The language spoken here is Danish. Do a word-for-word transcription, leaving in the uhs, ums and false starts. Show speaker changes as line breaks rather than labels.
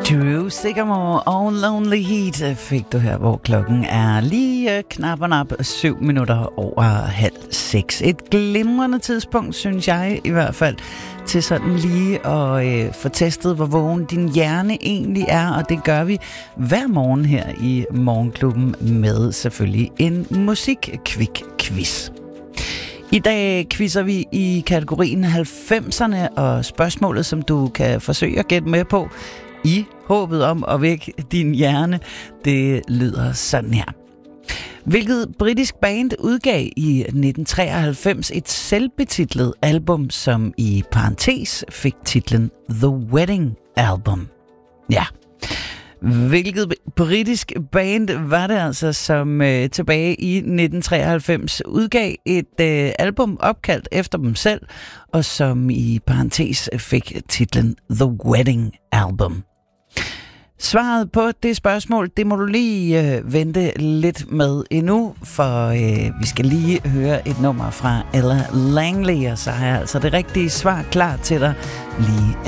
Drew Sycamore og Lonely Heat fik du her, hvor klokken er lige knap og nap syv minutter over halv seks. Et glimrende tidspunkt, synes jeg i hvert fald, til sådan lige at øh, få testet, hvor vågen din hjerne egentlig er, og det gør vi hver morgen her i Morgenklubben med selvfølgelig en musik-kvik-quiz. I dag quizzer vi i kategorien halvfemserne, og spørgsmålet, som du kan forsøge at gætte med på, i håbet om at vække din hjerne, det lyder sådan her. Hvilket britisk band udgav i nitten treoghalvfems et selvbetitlet album, som i parentes fik titlen The Wedding Album? Ja. Hvilket britisk band var det altså, som øh, tilbage i nitten treoghalvfems udgav et øh, album opkaldt efter dem selv, og som i parentes fik titlen The Wedding Album? Svaret på det spørgsmål, det må du lige øh, vente lidt med endnu, for øh, vi skal lige høre et nummer fra Ella Langley, og så har jeg altså det rigtige svar klar til dig lige